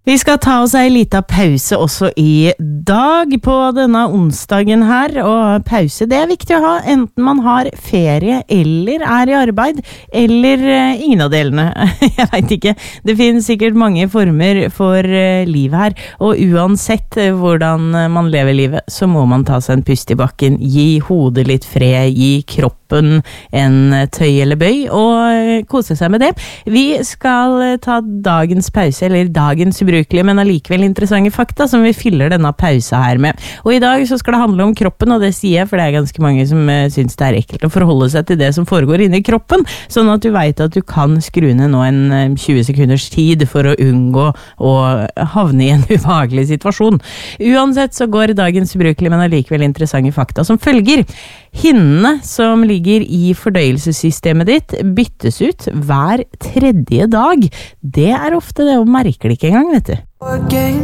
Vi skal ta oss en liten pause også i dag på denne onsdagen her, og pause det viktig å ha, enten man har ferie eller i arbeid, eller ingen av delene, jeg vet ikke. Det finnes sikkert mange former for liv her, og uansett hvordan man lever livet, så må man ta seg en pust i bakken, gi hodet litt fred, gi kroppen en tøy eller bøy, og kose seg med det. Vi skal ta dagens pause, eller dagens ubrukelige, men allikevel interessante fakta som vi fyller denne pausa her med. Og i dag så skal det handle om kroppen, og det sier jeg, for det ganske mange som synes det ekkelt å forholde seg til det som foregår inne i kroppen, sånn at du vet at du kan skru ned nå en 20 sekunders tid for å unngå å havne i en ubehagelig situasjon. Uansett så går dagens ubrukelige, men allikevel interessante fakta som følger. Hinnene som ligger i fordøyelsessystemet ditt byttes ut hver 3. dag. Det ofte det, og merker det ikke engang, vet du.